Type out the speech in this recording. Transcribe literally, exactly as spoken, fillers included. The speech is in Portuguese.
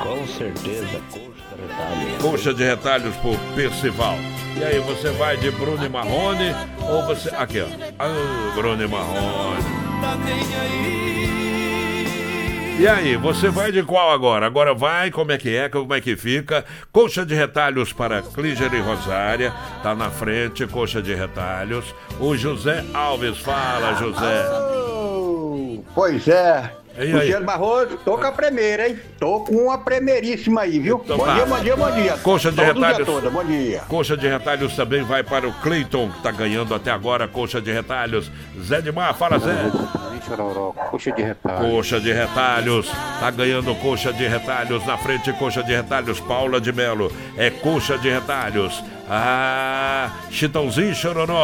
Com certeza, coxa de retalhos. Coxa de retalhos por Percival. E aí, você vai de Bruno e Marrone ou você... Aqui, ó. Ah, Bruno e Marrone. E aí, você vai de qual agora? Agora vai, como é que é, como é que fica? Coxa de retalhos para Clíger e Rosária. Tá na frente, coxa de retalhos. O José Alves, fala, José. Oh, pois é. Luciano Barroso, tô com a primeira, hein? Tô com uma primeiríssima aí, viu? Então, bom tá. dia, bom dia, bom dia. Coxa de Todo retalhos. dia toda, bom dia. Coxa de retalhos também vai para o Cleiton, que tá ganhando até agora. Coxa de retalhos. Zé de Mar, fala, Zé. Coxa de retalhos. Coxa de retalhos. Tá ganhando coxa de retalhos. Na frente, coxa de retalhos. Paula de Melo. É coxa de retalhos. Ah, Chitãozinho Chororó.